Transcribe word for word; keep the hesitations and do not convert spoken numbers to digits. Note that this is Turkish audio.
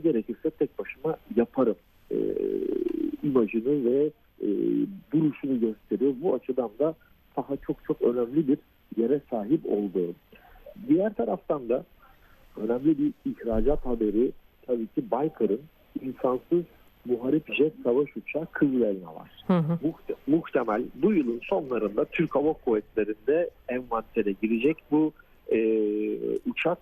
gerekirse tek başıma yaparım e, imajını ve e, duruşunu gösteriyor. Bu açıdan da saha çok çok önemli bir yere sahip oldu. Diğer taraftan da önemli bir ihracat haberi tabii ki Baykar'ın insansız muharip jet savaş uçağı Kızıl Elma var. Hı hı. Muhte- muhtemel bu yılın sonlarında Türk Hava Kuvvetleri'nde envantere girecek bu e, uçak